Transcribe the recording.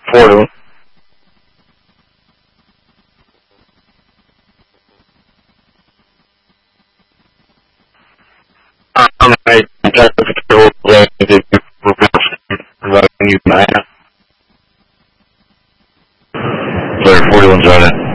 41. I contacted the patrol providing you 9. 41's on it.